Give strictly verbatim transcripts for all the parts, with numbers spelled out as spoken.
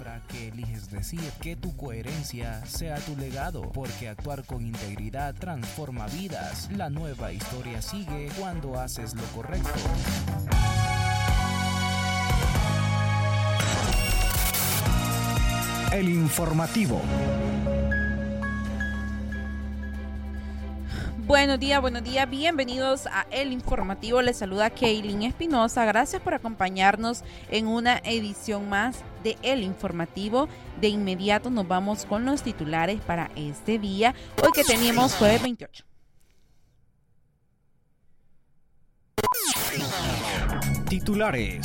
¿Para qué eliges decir que tu coherencia sea tu legado? Porque actuar con integridad transforma vidas. La nueva historia sigue cuando haces lo correcto. El informativo. Buenos días, buenos días, bienvenidos a El Informativo. Les saluda Kaylin Espinosa. Gracias por acompañarnos en una edición más de El Informativo. De inmediato nos vamos con los titulares para este día, hoy que tenemos jueves veintiocho. Titulares.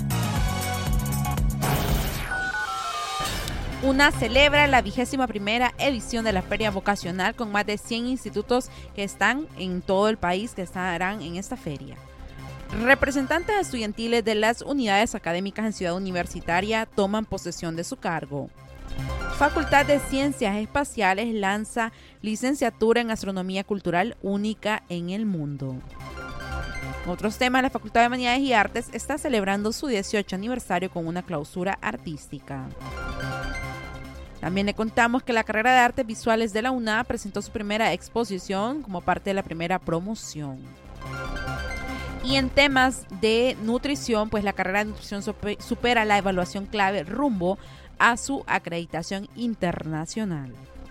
UNA celebra la vigésima primera edición de la Feria Vocacional con más de cien institutos que están en todo el país que estarán en esta feria. Representantes estudiantiles de las unidades académicas en Ciudad Universitaria toman posesión de su cargo. Facultad de Ciencias Espaciales lanza licenciatura en Astronomía Cultural única en el mundo. Otros temas, la Facultad de Humanidades y Artes está celebrando su dieciocho aniversario con una clausura artística. También le contamos que la carrera de Artes Visuales de la UNA presentó su primera exposición como parte de la primera promoción. Y en temas de nutrición, pues la carrera de nutrición supera la evaluación clave rumbo a su acreditación internacional.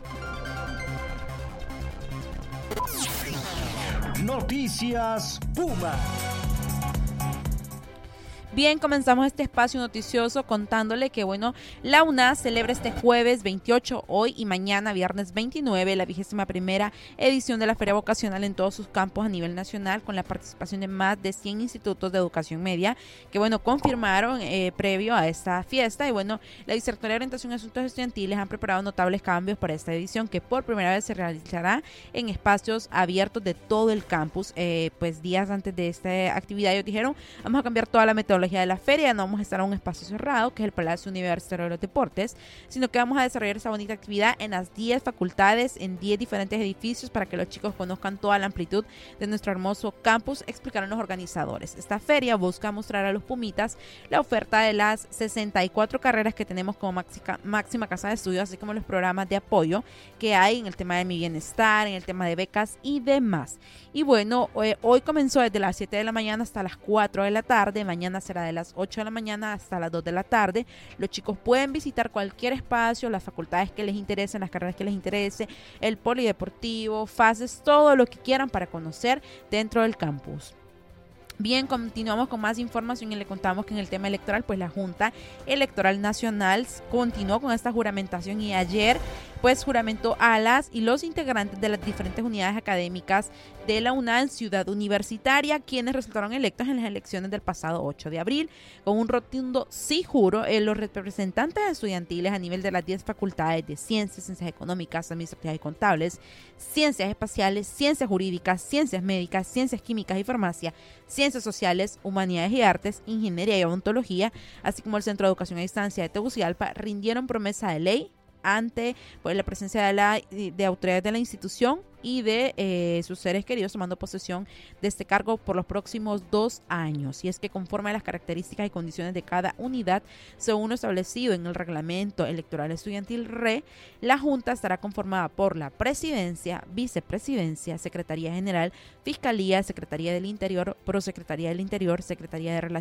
Noticias Puma. Bien, comenzamos este espacio noticioso contándole que, bueno, la UNA celebra este jueves veintiocho, hoy y mañana, viernes veintinueve, la vigésima primera edición de la Feria Vocacional en todos sus campos a nivel nacional, con la participación de más de cien institutos de educación media, que, bueno, confirmaron eh, previo a esta fiesta. Y, bueno, la Vicerrectoría de Orientación y Asuntos Estudiantiles han preparado notables cambios para esta edición, que por primera vez se realizará en espacios abiertos de todo el campus. Eh, pues días antes de esta actividad ellos dijeron, vamos a cambiar toda la metodología de la feria, no vamos a estar en un espacio cerrado que es el Palacio Universitario de los Deportes, sino que vamos a desarrollar esta bonita actividad en las diez facultades, en diez diferentes edificios, para que los chicos conozcan toda la amplitud de nuestro hermoso campus, explicaron los organizadores. Esta feria busca mostrar a los pumitas la oferta de las sesenta y cuatro carreras que tenemos como máxima, máxima casa de estudios, así como los programas de apoyo que hay en el tema de mi bienestar, en el tema de becas y demás. Y bueno, eh, hoy comenzó desde las siete de la mañana hasta las cuatro de la tarde, mañana será de las ocho de la mañana hasta las dos de la tarde. Los chicos pueden visitar cualquier espacio, las facultades que les interesen, las carreras que les interese, el polideportivo, fases, todo lo que quieran para conocer dentro del campus. Bien, continuamos con más información y le contamos que en el tema electoral, pues la Junta Electoral Nacional continuó con esta juramentación y ayer pues juramentó a las y los integrantes de las diferentes unidades académicas de la UNA en Ciudad Universitaria, quienes resultaron electos en las elecciones del pasado ocho de abril. Con un rotundo sí juro, eh, los representantes estudiantiles a nivel de las diez facultades de Ciencias, Ciencias Económicas, Administrativas y Contables, Ciencias Espaciales, Ciencias Jurídicas, Ciencias Médicas, Ciencias Químicas y Farmacia, Ciencias Sociales, Humanidades y Artes, Ingeniería y Odontología, así como el Centro de Educación a Distancia de Tegucigalpa, rindieron promesa de ley ante pues, la presencia de, la, de autoridades de la institución y de eh, sus seres queridos, tomando posesión de este cargo por los próximos dos años. Y es que conforme a las características y condiciones de cada unidad, según lo establecido en el Reglamento Electoral Estudiantil R E, la Junta estará conformada por la Presidencia, Vicepresidencia, Secretaría General, Fiscalía, Secretaría del Interior, Prosecretaría del Interior, Secretaría de Relaciones